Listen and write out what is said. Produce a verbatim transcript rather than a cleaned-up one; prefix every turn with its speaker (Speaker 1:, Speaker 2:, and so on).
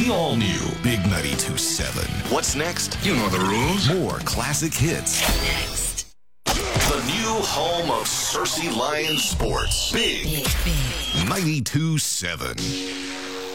Speaker 1: The all-new Big ninety-two point seven. What's next?
Speaker 2: You know the rules.
Speaker 1: More classic hits.
Speaker 3: Next.
Speaker 1: The new home of Cersei Lions Sports. Big,
Speaker 3: Big, big.
Speaker 1: ninety-two point seven.